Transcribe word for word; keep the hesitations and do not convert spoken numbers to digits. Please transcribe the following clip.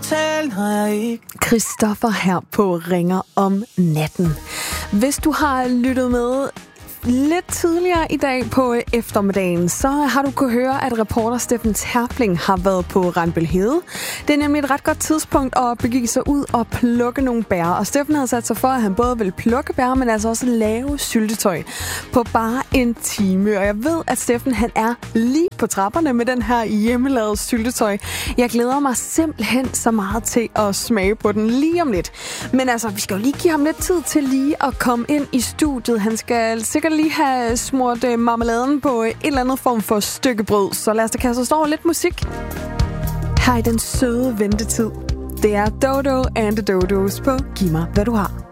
tale, når jeg ikke... Christoffer her på Ringer om natten. Hvis du har lyttet med lidt tidligere i dag på eftermiddagen, så har du kunnet høre, at reporter Steffen Terpling har været på Randbølhede. Det er nemlig et ret godt tidspunkt at begive sig ud og plukke nogle bær. Og Steffen havde sat sig for, at han både vil plukke bær, men altså også lave syltetøj på bare en time. Og jeg ved, at Steffen han er lige på trapperne med den her hjemmelavede syltetøj. Jeg glæder mig simpelthen så meget til at smage på den lige om lidt. Men altså, vi skal jo lige give ham lidt tid til lige at komme ind i studiet. Han skal sikkert lige have smurt øh, marmeladen på en eller anden form for stykke brød. Så lad os da kaste os over lidt musik. Her i den søde ventetid. Det er Dodo and the Dodos på Giv mig, hvad du har.